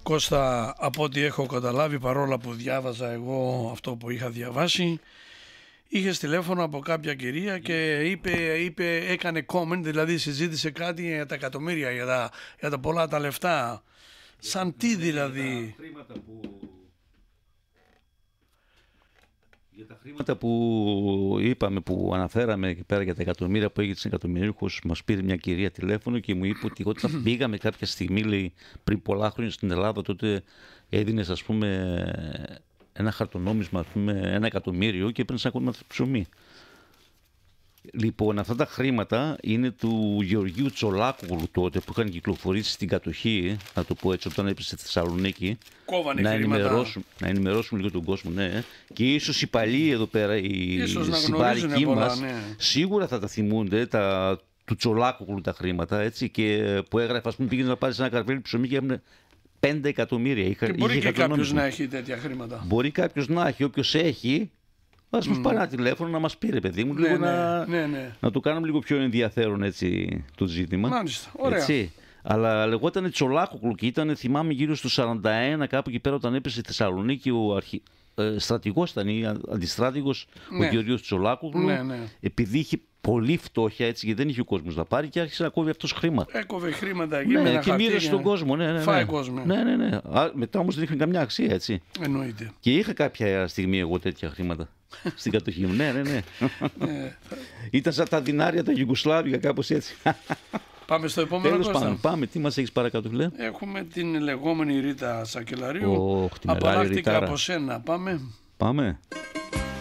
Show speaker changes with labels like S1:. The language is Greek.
S1: Κώστα, από ό,τι έχω καταλάβει, παρόλα που διάβαζα εγώ αυτό που είχα διαβάσει, είχες τηλέφωνο από κάποια κυρία και έκανε comment, δηλαδή συζήτησε κάτι για τα εκατομμύρια, για τα πολλά τα λεφτά. Σαν τι δηλαδή?
S2: Για τα χρήματα που είπαμε, που αναφέραμε εκεί πέρα για τα εκατομμύρια που έγινε στους εκατομμυρίουχους, μας πήρε μια κυρία τηλέφωνο και μου είπε ότι όταν πήγαμε κάποια στιγμή, λέει, πριν πολλά χρόνια στην Ελλάδα, τότε έδινες, ας πούμε, ένα χαρτονόμισμα, ας πούμε, 1.000.000 και έπαιρνες ακόμα ψωμί. Λοιπόν, αυτά τα χρήματα είναι του Γεωργίου Τσολάκογλου τότε που είχαν κυκλοφορήσει στην κατοχή, να το πω έτσι, όταν έπεσε στη Θεσσαλονίκη.
S1: Κόβανε
S2: να ενημερώσουν λίγο τον κόσμο, ναι. Και ίσως οι παλιοί εδώ πέρα, οι συμπάρικοι μας, ναι, σίγουρα θα τα θυμούνται, του Τσολάκογλου τα χρήματα, έτσι, και που έγραφε, ας πούμε, πήγαινε να πάρει ένα καρβέλι ψωμί και έμεινε 5 εκατομμύρια.
S1: Και μπορεί και κάποιος να έχει τέτοια χρήματα.
S2: Μπορεί κάποιος να έχει, όποιος έχει. Ας μας πάρει ένα τηλέφωνο να μας πει, ρε παιδί μου, λίγο να το κάνουμε λίγο πιο ενδιαφέρον, έτσι, το ζήτημα.
S1: Μάλιστα, ωραία.
S2: Έτσι. Αλλά λεγόταν Τσολάκογλου και ήταν, θυμάμαι, γύρω στο 41 κάπου εκεί πέρα, όταν έπεσε στη Θεσσαλονίκη ο στρατηγός ήταν, ή αντιστράτηγος, ο Γεωργίος Τσολάκογλου, επειδή είχε πολύ φτώχεια, έτσι, γιατί δεν είχε ο κόσμος να πάρει και άρχισε να κόβει αυτός χρήμα.
S1: Έκοβε χρήματα εκεί, με
S2: και μοίρασε στον κόσμο.
S1: Φάει κόσμο.
S2: Ναι. Μετά όμως δεν είχε καμιά αξία, έτσι.
S1: Εννοείται.
S2: Και είχα κάποια στιγμή εγώ τέτοια χρήματα στην κατοχή μου. Ναι. Ήταν σαν τα δινάρια τα Ιουγκοσλάβικα, κάπως έτσι.
S1: Πάμε στο επόμενο.
S2: Τέλος πάντων, πάμε. Τι μας έχεις παρακάτω, φίλε?
S1: Έχουμε την λεγόμενη Ρίτα Σακελαρίου. Απαλλάχτηκα από σένα. Πάμε.